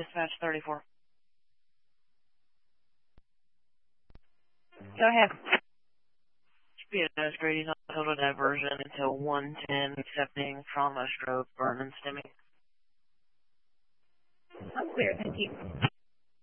dispatch 34. Go ahead. GPS Grady's on total diversion until 110, accepting trauma, stroke, burn, and stimming. I'm clear, thank you.